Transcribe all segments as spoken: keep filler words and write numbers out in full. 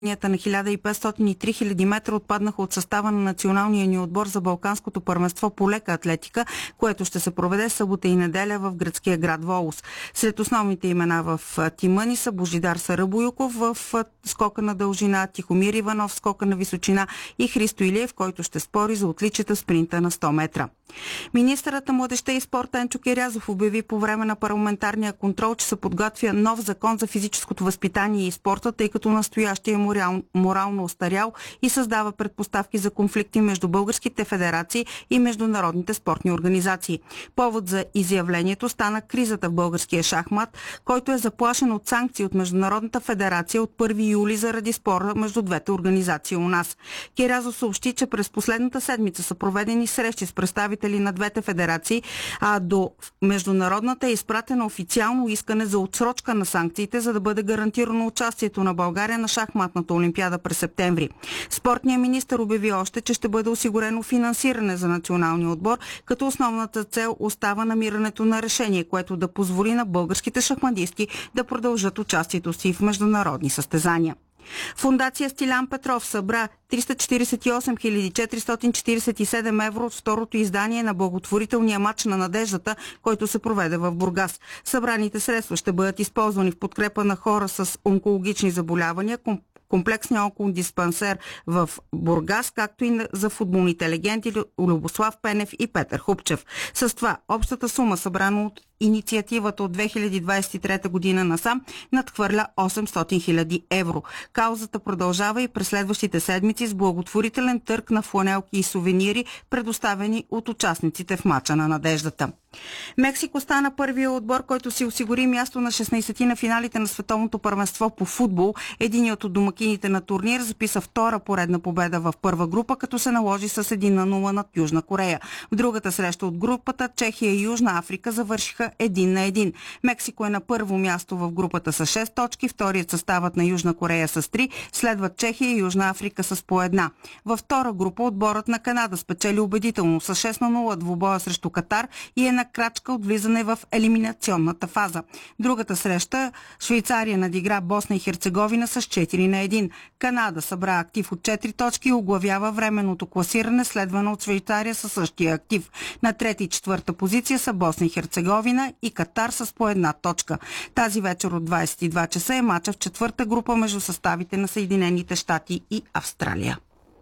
на хиляда петстотин и три хиляди метра отпаднаха от състава на националния ни отбор за Балканското първенство по лека атлетика, което ще се проведе събота и неделя в гръцкия град Волос. Сред основните имена в тима ни са Божидар Сарабоюков в скока на дължина, Тихомир Иванов в скока на височина и Христо Илиев, който ще спори за отличията в спринта на сто метра. Министърът на младежта и спорта Енчо Кирязов обяви по време на парламентарния контрол, че се подготвя нов закон за физическото възпитание и спорта, тъй като настоящия е морално остарял и създава предпоставки за конфликти между българските федерации и международните спортни организации. Повод за изявлението стана кризата в българския шахмат, който е заплашен от санкции от Международната федерация от първи юли заради спора между двете организации у нас. Кирязов съобщи, че през последната седмица са проведени срещи с представители на двете федерации, а до Международната е изпратено официално искане за отсрочка на санкциите, за да бъде гарантирано участието на България на шахматната олимпиада през септември. Спортният министър обяви още, че ще бъде осигурено финансиране за националния отбор, като основната цел остава намирането на решение, което да позволи на българските шахматисти да продължат участието си в международни състезания. Фондация Стилян Петров събра триста четиридесет и осем хиляди четиристотин четиридесет и седем евро от второто издание на благотворителния мач на надеждата, който се проведе в Бургас. Събраните средства ще бъдат използвани в подкрепа на хора с онкологични заболявания, комплексния онкодиспансер в Бургас, както и за футболните легенди Любослав Пенев и Петър Хупчев. С това общата сума, събрана от инициативата от две хиляди двадесет и трета година насам, надхвърля осемстотин хиляди евро. Каузата продължава и през следващите седмици с благотворителен търг на фланелки и сувенири, предоставени от участниците в мача на надеждата. Мексико стана първият отбор, който си осигури място на шестнадесети на финалите на световното първенство по футбол. Единият от домакините на турнир записа втора поредна победа в първа група, като се наложи с един на нула над Южна Корея. В другата среща от групата Чехия и Южна Африка завършиха един на един. Мексико е на първо място в групата с шест точки, вторият съставът на Южна Корея с три, следват Чехия и Южна Африка с по една. Във втора група отборът на Канада спечели убедително с шест на нула двубоя срещу Катар и е на крачка от влизане в елиминационната фаза. Другата среща Швейцария надигра Босна и Херцеговина с четири на един. Канада събра актив от четири точки и оглавява временното класиране, следвано от Швейцария със същия актив. На трета и четвърта позиция са Босна и Херцеговина и Катар с по една точка. Тази вечер от двадесет и два часа е мача в четвърта група между съставите на Съединените щати и Австралия.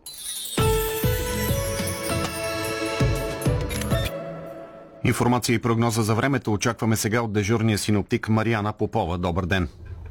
Информация и прогноза за времето очакваме сега от дежурния синоптик Мариана Попова. Добър ден!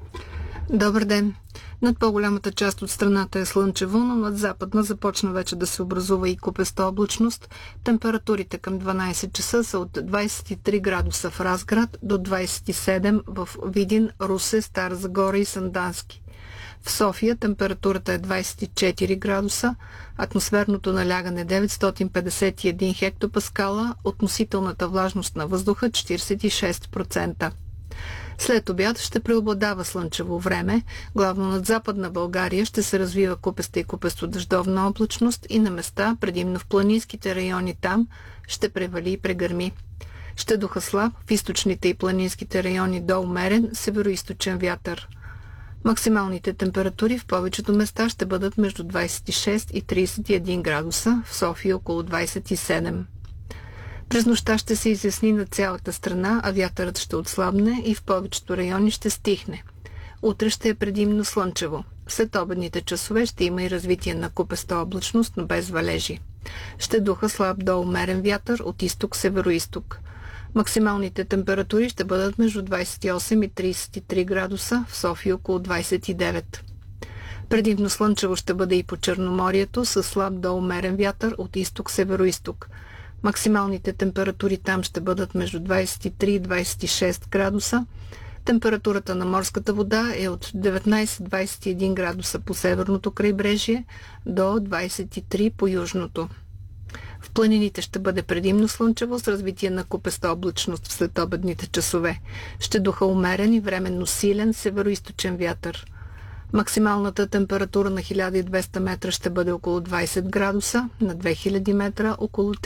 Добър ден! Над по-голямата част от страната е слънчево, но над западна започна вече да се образува и купеста облачност. Температурите към дванадесет часа са от двадесет и три градуса в Разград до двадесет и седем в Видин, Русе, Стара Загора и Сандански. В София температурата е двадесет и четири градуса, атмосферното налягане деветстотин петдесет и един хектопаскала, относителната влажност на въздуха четиридесет и шест процента. След обяд ще преобладава слънчево време, главно над западна България ще се развива купеста и купесто-дъждовна облачност и на места, предимно в планинските райони там, ще превали и прегърми. Ще духа слаб, в източните и планинските райони до умерен, североизточен вятър. Максималните температури в повечето места ще бъдат между двадесет и шест и тридесет и един градуса, в София около двадесет и седем. През нощта ще се изясни на цялата страна, а вятърът ще отслабне и в повечето райони ще стихне. Утре ще е предимно слънчево. След обедните часове ще има и развитие на купеста облачност, но без валежи. Ще духа слаб до умерен вятър от изток-североизток. Максималните температури ще бъдат между двадесет и осем и тридесет и три градуса, в София около двадесет и девет. Предимно слънчево ще бъде и по Черноморието с слаб до умерен вятър от изток-североизток. Максималните температури там ще бъдат между двадесет и три и двадесет и шест градуса. Температурата на морската вода е от деветнадесет до двадесет и един градуса по северното крайбрежие до двадесет и три по южното. В планините ще бъде предимно слънчево с развитие на купеста облачност в следобедните часове. Ще духа умерен и временно силен североизточен вятър. Максималната температура на хиляда и двеста метра ще бъде около двадесет градуса, на две хиляди метра около